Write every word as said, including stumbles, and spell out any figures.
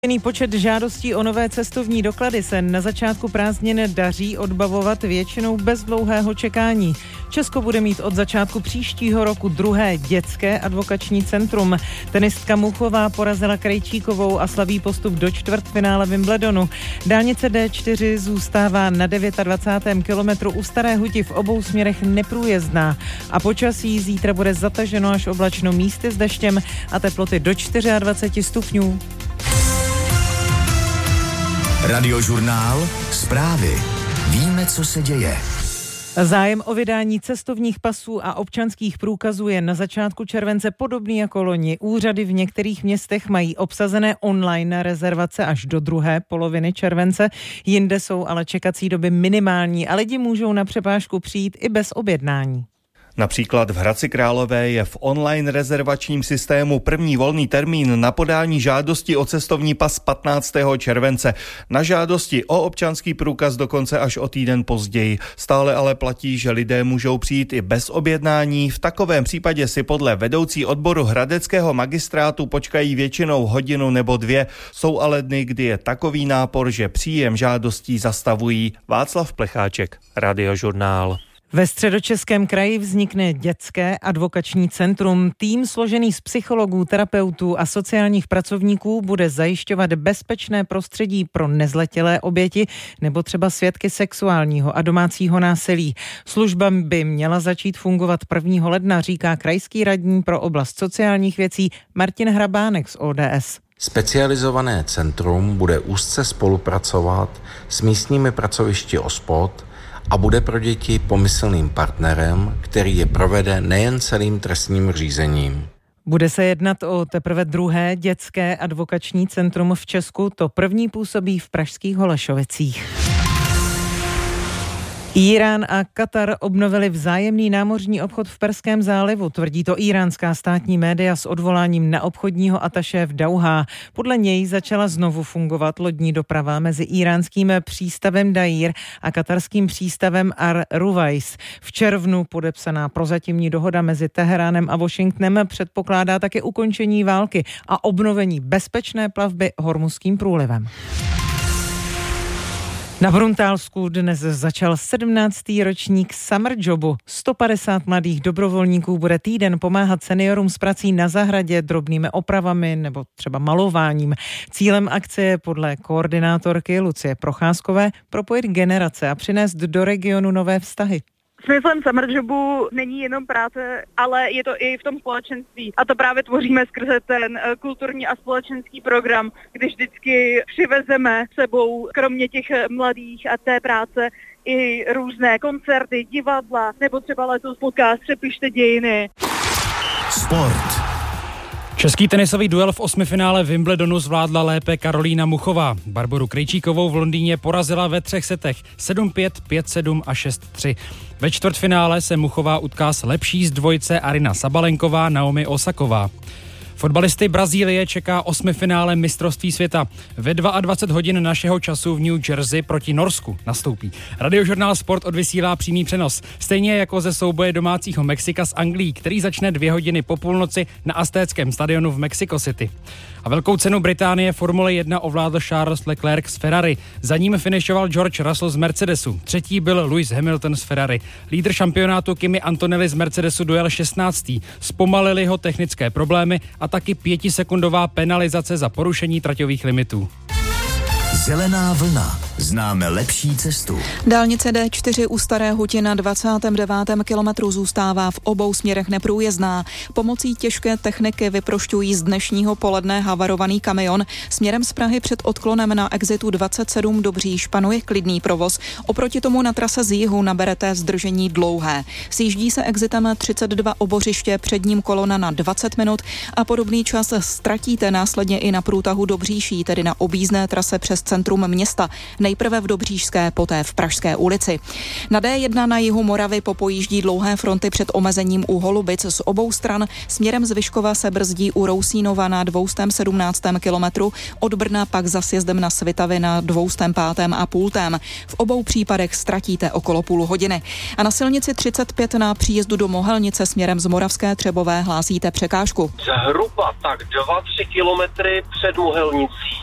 Počet žádostí o nové cestovní doklady se na začátku prázdnin daří odbavovat většinou bez dlouhého čekání. Česko bude mít od začátku příštího roku druhé dětské advokační centrum. Tenistka Muchová porazila Krejčíkovou a slaví postup do čtvrtfinále Wimbledonu. Dálnice D čtyři zůstává na dvacátém devátém kilometru u Staré Huti v obou směrech neprůjezdná. A počasí zítra bude zataženo až oblačno, místy s deštěm a teploty do dvacet čtyři stupňů. Radiožurnál, zprávy. Víme, co se děje. Zájem o vydání cestovních pasů a občanských průkazů je na začátku července podobný jako loni. Úřady v některých městech mají obsazené online rezervace až do druhé poloviny července. Jinde jsou ale čekací doby minimální a lidi můžou na přepážku přijít i bez objednání. Například v Hradci Králové je v online rezervačním systému první volný termín na podání žádosti o cestovní pas patnáctého července. Na žádosti o občanský průkaz dokonce až o týden později. Stále ale platí, že lidé můžou přijít i bez objednání. V takovém případě si podle vedoucí odboru hradeckého magistrátu počkají většinou hodinu nebo dvě. Jsou ale dny, kdy je takový nápor, že příjem žádostí zastavují. Václav Plecháček, Radiožurnál. Ve Středočeském kraji vznikne dětské advokační centrum. Tým složený z psychologů, terapeutů a sociálních pracovníků bude zajišťovat bezpečné prostředí pro nezletilé oběti nebo třeba svědky sexuálního a domácího násilí. Služba by měla začít fungovat prvního ledna, říká krajský radní pro oblast sociálních věcí Martin Hrabánek z O D S. Specializované centrum bude úzce spolupracovat s místními pracovišti OSPOD a bude pro děti pomyslným partnerem, který je provede nejen celým trestním řízením. Bude se jednat o teprve druhé dětské advokační centrum v Česku, to první působí v pražských Holešovicích. Írán a Katar obnovili vzájemný námořní obchod v Perském zálivu, tvrdí to íránská státní média s odvoláním na obchodního ataše v Dauhá. Podle něj začala znovu fungovat lodní doprava mezi íránským přístavem Daír a katarským přístavem Ar-Ruwais. V červnu podepsaná prozatímní dohoda mezi Teheránem a Washingtonem předpokládá také ukončení války a obnovení bezpečné plavby Hormuzským průlivem. Na Bruntálsku dnes začal sedmnáctý ročník Summer Jobu. sto padesát mladých dobrovolníků bude týden pomáhat seniorům s prací na zahradě, drobnými opravami nebo třeba malováním. Cílem akce je podle koordinátorky Lucie Procházkové propojit generace a přinést do regionu nové vztahy. Smyslem Summer Jobu není jenom práce, ale je to i v tom společenství. A to právě tvoříme skrze ten kulturní a společenský program, kdy vždycky přivezeme sebou, kromě těch mladých a té práce, i různé koncerty, divadla, nebo třeba letos podcast Přepište dějiny. Sport. Český tenisový duel v osmifinále Wimbledonu zvládla lépe Karolína Muchová. Barboru Krejčíkovou v Londýně porazila ve třech setech sedm pět, pět sedm a šest tři. Ve čtvrtfinále se Muchová utká s lepší z dvojice Aryna Sabalenková, Naomi Osaková. Fotbalisty Brazílie čeká osmifinále mistrovství světa. Ve dvacet dva hodin našeho času v New Jersey proti Norsku nastoupí. Radiožurnál Sport odvysílá přímý přenos. Stejně jako ze souboje domácího Mexika s Anglií, který začne dvě hodiny po půlnoci na Aztéckém stadionu v Mexico City. A velkou cenu Británie Formule jedna ovládl Charles Leclerc z Ferrari. Za ním finišoval George Russell z Mercedesu. Třetí byl Lewis Hamilton z Ferrari. Lídr šampionátu Kimi Antonelli z Mercedesu dojel šestnáctý. Zpomalili ho technické problémy a taky pětisekundová penalizace za porušení traťových limitů. Zelená vlna. Známe lepší cestu. Dálnice D čtyři u Staré Huti na dvacátém devátém kilometru zůstává v obou směrech neprůjezdná. Pomocí těžké techniky vyprošťují z dnešního poledne havarovaný kamion. Směrem z Prahy před odklonem na exitu dvacet sedm Dobříž panuje klidný provoz. Oproti tomu na trase z jihu naberete zdržení dlouhé. Sjíždí se exitem třicet dva Obořiště, před ním kolona na dvacet minut a podobný čas ztratíte následně i na průtahu Dobříší, tedy na objízdné trase přes centrum města. Nejprve v Dobříšské, poté v Pražské ulici. Na D jedna na jihu Moravy popojíždí dlouhé fronty před omezením u Holubic z obou stran. Směrem z Vyškova se brzdí u Rousínova na dvěstě sedmnáct kilometru, od Brna pak za sjezdem na Svitavy na dvěstě pět a půl. V obou případech ztratíte okolo půl hodiny. A na silnici třicet pět na příjezdu do Mohelnice směrem z Moravské Třebové hlásíte překážku. Zhruba tak dva tři kilometry před Mohelnicí.